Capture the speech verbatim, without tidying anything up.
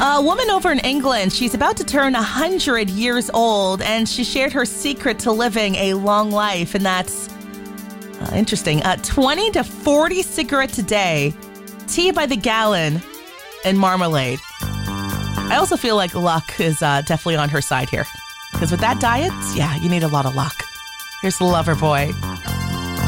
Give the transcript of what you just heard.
A woman over in England, she's about to turn one hundred years old, and she shared her secret to living a long life, and that's uh, interesting. Uh, twenty to forty cigarettes a day, tea by the gallon, and marmalade. I also feel like luck is uh, definitely on her side here, because with that diet, yeah, you need a lot of luck. Here's Loverboy.